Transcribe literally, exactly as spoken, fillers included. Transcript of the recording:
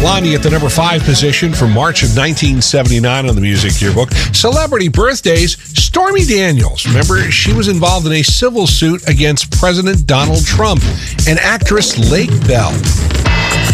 Blondie at the number five position from March of nineteen seventy-nine on the Music Yearbook. Celebrity birthdays, Stormy Daniels. Remember, she was involved in a civil suit against President Donald Trump. And actress Lake Bell.